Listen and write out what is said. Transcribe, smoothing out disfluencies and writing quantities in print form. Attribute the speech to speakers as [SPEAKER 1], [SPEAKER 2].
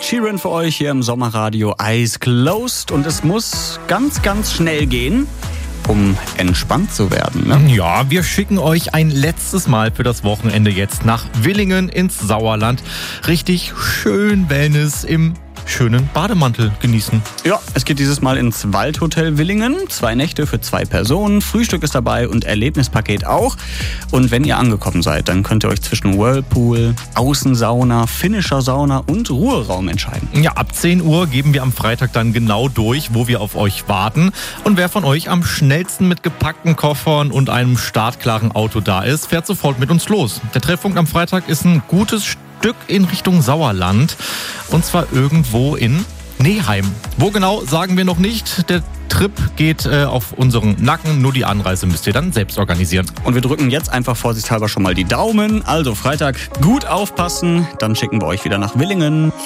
[SPEAKER 1] Sheeran für euch hier im Sommerradio Eyes Closed. Und es muss ganz, ganz schnell gehen, um entspannt zu werden. Ne?
[SPEAKER 2] Ja, wir schicken euch ein letztes Mal für das Wochenende jetzt nach Willingen ins Sauerland. Richtig schön Wellness im schönen Bademantel genießen.
[SPEAKER 1] Ja, es geht dieses Mal ins Waldhotel Willingen. 2 Nächte für 2 Personen. Frühstück ist dabei und Erlebnispaket auch. Und wenn ihr angekommen seid, dann könnt ihr euch zwischen Whirlpool, Außensauna, finnischer Sauna und Ruheraum entscheiden.
[SPEAKER 2] Ja, ab 10 Uhr geben wir am Freitag dann genau durch, wo wir auf euch warten. Und wer von euch am schnellsten mit gepackten Koffern und einem startklaren Auto da ist, fährt sofort mit uns los. Der Treffpunkt am Freitag ist ein gutes Stück in Richtung Sauerland. Und zwar irgendwo in Neheim. Wo genau, sagen wir noch nicht. Der Trip geht auf unseren Nacken. Nur die Anreise müsst ihr dann selbst organisieren.
[SPEAKER 1] Und wir drücken jetzt einfach vorsichtshalber schon mal die Daumen. Also Freitag gut aufpassen. Dann schicken wir euch wieder nach Willingen.